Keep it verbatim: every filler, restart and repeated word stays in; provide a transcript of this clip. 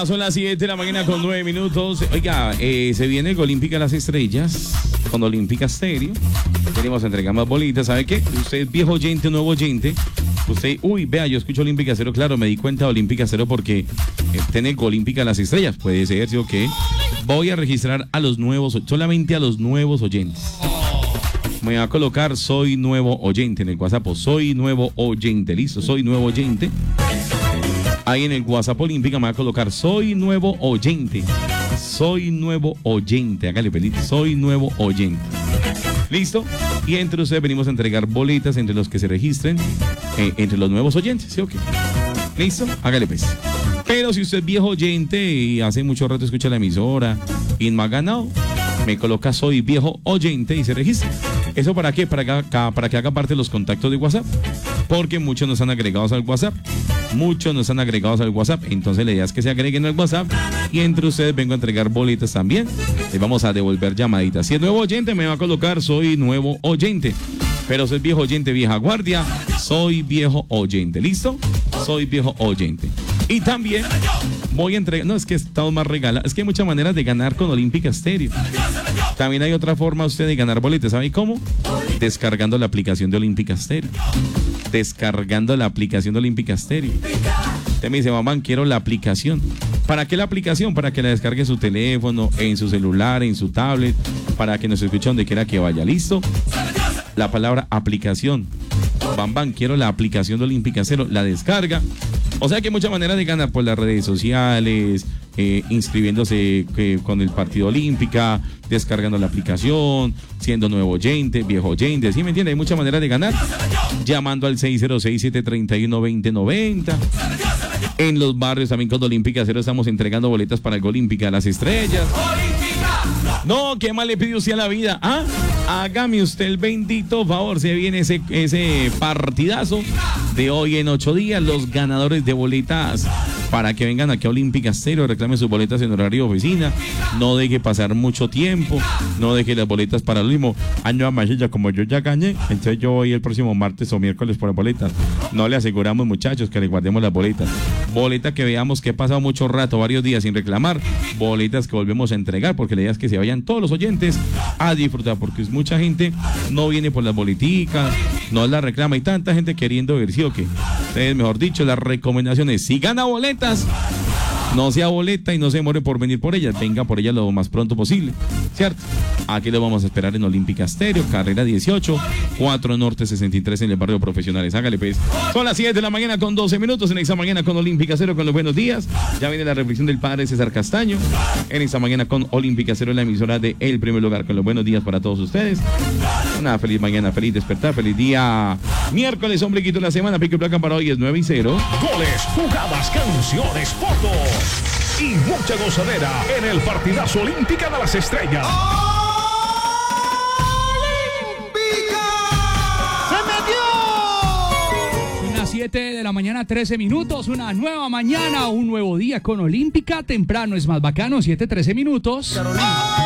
Son las siete de la mañana con nueve minutos. Oiga, eh, se viene el Olímpica Las Estrellas con Olímpica Stereo. Tenemos entregar más bolitas. ¿Sabe qué? Usted es viejo oyente, nuevo oyente. Usted, uy, vea, yo escucho Olímpica Cero, claro, me di cuenta de Olímpica Cero porque eh, tiene Olímpica Las Estrellas. Puede ser, ¿sí o qué? Voy a registrar a los nuevos, solamente a los nuevos oyentes. Me va a colocar soy nuevo oyente en el WhatsApp. Soy nuevo oyente, listo, soy nuevo oyente. Ahí en el WhatsApp Olímpica me va a colocar soy nuevo oyente. Soy nuevo oyente. Hágale feliz. Soy nuevo oyente. ¿Listo? Y entre ustedes venimos a entregar boletas entre los que se registren, eh, entre los nuevos oyentes. ¿Sí o qué? ¿Listo? Hágale pues. Pero si usted es viejo oyente y hace mucho rato escucha la emisora y no ha ganado, me coloca soy viejo oyente y se registra. ¿Eso para qué? Para que, para que haga parte de los contactos de WhatsApp. Porque muchos nos han agregados al WhatsApp. Muchos nos han agregados al WhatsApp. Entonces la idea es que se agreguen al WhatsApp. Y entre ustedes vengo a entregar boletas también. Les vamos a devolver llamaditas. Si es nuevo oyente, me va a colocar soy nuevo oyente. Pero si es viejo oyente, vieja guardia, soy viejo oyente. ¿Listo? Soy viejo oyente. Y también voy a entregar, no, es que estamos más regalados, es que hay muchas maneras de ganar con Olímpica Stereo. También hay otra forma usted de ganar boletas, ¿sabe cómo? Descargando la aplicación de Olímpica Stereo. Descargando la aplicación de Olímpica Stereo. Usted me dice, mamá, quiero la aplicación. ¿Para qué la aplicación? Para que la descargue en su teléfono, en su celular, en su tablet, para que nos escuche donde quiera que vaya. ¿Listo? La palabra aplicación. Bam, bam, quiero la aplicación de Olímpica Cero, la descarga. O sea que hay muchas maneras de ganar por las redes sociales, eh, inscribiéndose eh, con el partido Olímpica, descargando la aplicación, siendo nuevo oyente, viejo oyente, ¿sí me entiende? Hay muchas maneras de ganar. Llamando al seis cero seis, siete tres uno, dos cero nueve cero. En los barrios también con Olímpica Cero estamos entregando boletas para el Olímpica Las Estrellas. No, ¿qué más le pide usted a la vida? ¿Ah? Hágame usted el bendito favor. Se viene ese, ese partidazo de hoy en ocho días. Los ganadores de boletas para que vengan aquí a Olímpica Cero, reclamen sus boletas en horario de oficina. No deje pasar mucho tiempo. No deje las boletas para el mismo año amarilla. Como yo ya gané, entonces yo voy el próximo martes o miércoles por las boletas. No le aseguramos, muchachos, que le guardemos las boletas. Boletas que veamos que ha pasado mucho rato, varios días sin reclamar. Boletas que volvemos a entregar, porque la idea es que se vayan todos los oyentes a disfrutar, porque mucha gente no viene por las boleticas, no las reclama. Hay tanta gente queriendo ver, ¿sí o qué? Entonces, mejor dicho, las recomendaciones: si gana boletas, no sea boleta y no se demore por venir por ellas. Venga por ellas lo más pronto posible, ¿cierto? Aquí lo vamos a esperar en Olímpica Stereo, carrera dieciocho, cuatro Norte sesenta y tres en el barrio Profesionales. Hágale pues. Son las siete de la mañana con doce minutos en esta mañana con Olímpica Cero, con los buenos días. Ya viene la reflexión del padre César Castaño en esta mañana con Olímpica Cero, la emisora de El Primer Lugar, con los buenos días para todos ustedes. Una feliz mañana, feliz despertar, feliz día. Miércoles, ombliguito de la semana, pico y placa para hoy es nueve y cero. Goles, jugadas, canciones, fotos y mucha gozadera en el partidazo Olímpica de las Estrellas. siete de la mañana, trece minutos, una nueva mañana, un nuevo día con Olímpica. Temprano es más bacano, siete, trece minutos. Carolina.